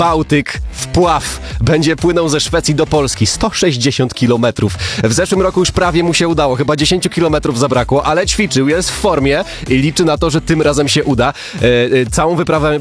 Bałtyk, wpław. Będzie płynął ze Szwecji do Polski. 160 kilometrów. W zeszłym roku już prawie mu się udało. Chyba 10 kilometrów zabrakło, ale ćwiczył, jest w formie i liczy na to, że tym razem się uda. Całą wyprawę